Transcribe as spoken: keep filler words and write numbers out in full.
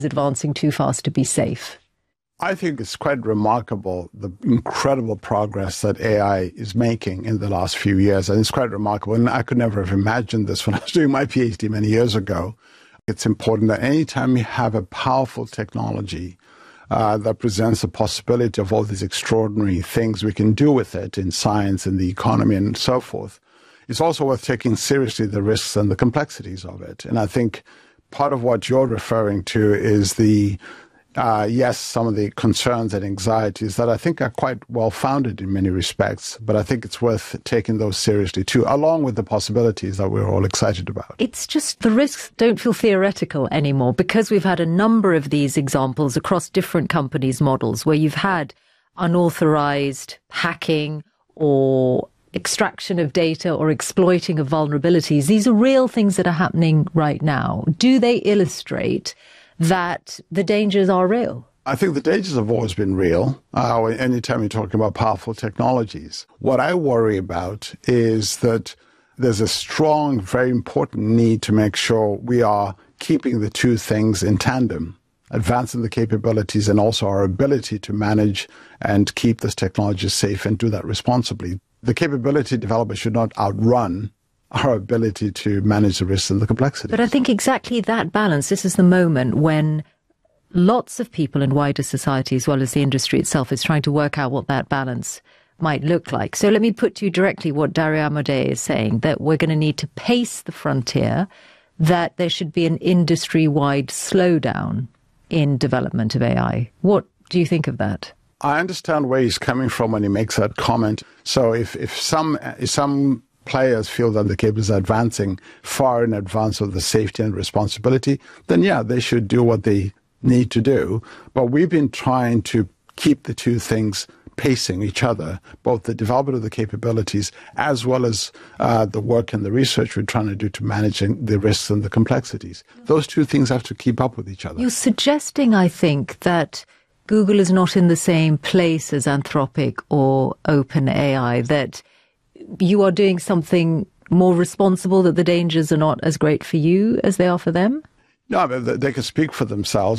advancing too fast to be safe? I think it's quite remarkable, the incredible progress that A I is making in the last few years. And it's quite remarkable. And I could never have imagined this when I was doing my PhD many years ago. It's important that anytime you have a powerful technology uh, that presents the possibility of all these extraordinary things we can do with it in science and the economy and so forth, it's also worth taking seriously the risks and the complexities of it. And I think part of what you're referring to is the Uh, yes, some of the concerns and anxieties that I think are quite well-founded in many respects, but I think it's worth taking those seriously too, along with the possibilities that we're all excited about. It's just the risks don't feel theoretical anymore because we've had a number of these examples across different companies' models where you've had unauthorized hacking or extraction of data or exploiting of vulnerabilities. These are real things that are happening right now. Do they illustrate that the dangers are real? I think the dangers have always been real, uh, anytime you're talking about powerful technologies. What I worry about is that there's a strong, very important need to make sure we are keeping the two things in tandem, advancing the capabilities and also our ability to manage and keep this technology safe and do that responsibly. The capability development should not outrun our ability to manage the risks and the complexity. But I think exactly that balance, this is the moment when lots of people in wider society, as well as the industry itself, is trying to work out what that balance might look like. So let me put to you directly what Dario Amodei is saying, that we're going to need to pace the frontier, that there should be an industry-wide slowdown in development of A I. What do you think of that? I understand where he's coming from when he makes that comment. So if, if some if some players feel that the cable is advancing far in advance of the safety and responsibility, then yeah, they should do what they need to do. But we've been trying to keep the two things pacing each other, both the development of the capabilities as well as uh, the work and the research we're trying to do to managing the risks and the complexities. Those two things have to keep up with each other. You're suggesting, I think, that Google is not in the same place as Anthropic or OpenAI, that you are doing something more responsible, that the dangers are not as great for you as they are for them? No, they can speak for themselves.